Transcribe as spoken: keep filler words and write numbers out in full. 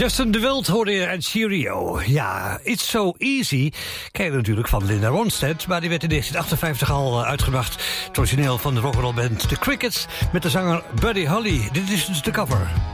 Justin de Wild hoorde je en Cheerio. Ja, It's So Easy ken je natuurlijk van Linda Ronstadt, maar die werd in negentien achtenvijftig al uitgebracht. Het origineel van de rock'n'roll band The Crickets met de zanger Buddy Holly. Dit is dus de cover.